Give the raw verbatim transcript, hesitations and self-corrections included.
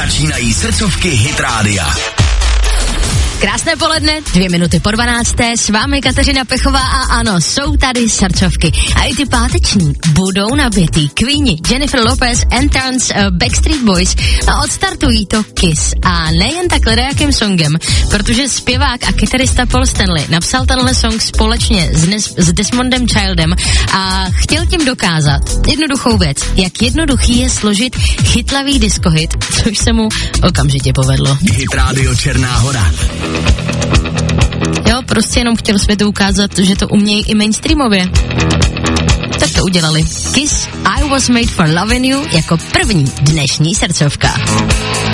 Začínají srdcovky Hit Rádia. Krásné poledne, dvě minuty po dvanácté, s vámi Kateřina Pechová a ano, jsou tady srdcovky. A i ty páteční budou nabitý. Queeni, Jennifer Lopez, Entrance, uh, Backstreet Boys a odstartují to Kiss. A nejen tak ledajakým songem, protože zpěvák a kytarista Paul Stanley napsal tenhle song společně s, Nes- s Desmondem Childem a chtěl tím dokázat jednoduchou věc, jak jednoduchý je složit chytlavý diskohit, což se mu okamžitě povedlo. Hit Radio Černá Hora. Jo, prostě jenom chtěl světu ukázat, že to umějí i mainstreamově. Tak to udělali. Kiss, I Was Made for Loving You jako první dnešní srdcovka.